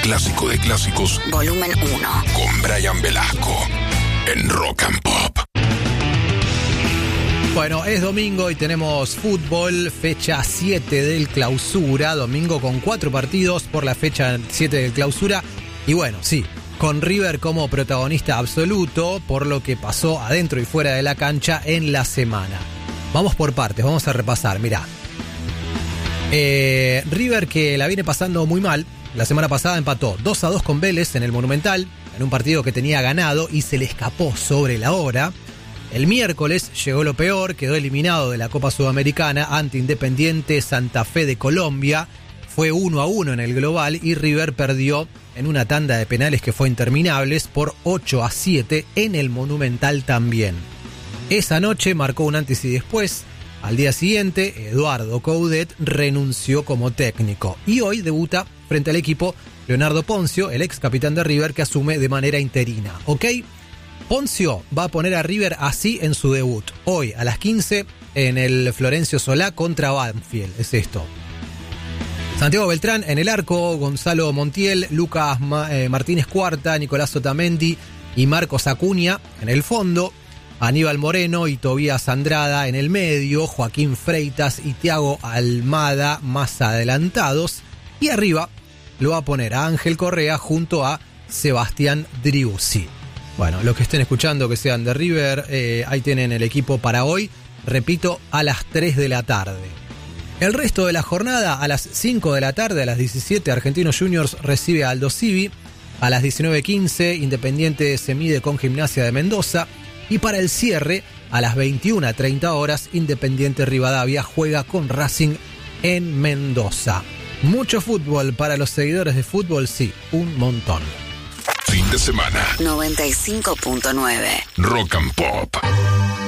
clásico de clásicos, Volumen 1. con Brian Velasco en Rock and Pop. Bueno, es domingo y tenemos fútbol, fecha 7 del Clausura, domingo con 4 partidos por la fecha 7 del Clausura. Y bueno, sí, con River como protagonista absoluto por lo que pasó adentro y fuera de la cancha en la semana. Vamos por partes, vamos a repasar, mirá. River, que la viene pasando muy mal, la semana pasada empató 2-2 con Vélez en el Monumental, en un partido que tenía ganado y se le escapó sobre la hora. El miércoles llegó lo peor, quedó eliminado de la Copa Sudamericana ante Independiente Santa Fe de Colombia. Fue 1-1 en el global y River perdió en una tanda de penales que fue interminables por 8-7 en el Monumental también. Esa noche marcó un antes y después. Al día siguiente, Eduardo Coudet renunció como técnico y hoy debuta frente al equipo Leonardo Ponzio, el ex capitán de River, que asume de manera interina. ¿Ok? Ponzio va a poner a River así en su debut. Hoy a las 15 en el Florencio Solá contra Banfield. Es esto. Santiago Beltrán en el arco, Gonzalo Montiel, Lucas Martínez Cuarta, Nicolás Otamendi y Marcos Acuña en el fondo. Aníbal Moreno y Tobías Andrada en el medio, Joaquín Freitas y Thiago Almada más adelantados. Y arriba lo va a poner a Ángel Correa junto a Sebastián Driussi. Bueno, los que estén escuchando que sean de River, ahí tienen el equipo para hoy. Repito, a las 3 de la tarde. El resto de la jornada, a las 5 de la tarde, a las 17, Argentinos Juniors recibe a Aldo Civi. A las 19:15, Independiente se mide con Gimnasia de Mendoza. Y para el cierre, a las 21:30 horas, Independiente Rivadavia juega con Racing en Mendoza. Mucho fútbol para los seguidores de fútbol, sí, un montón. Fin de semana. 95.9 Rock and Pop.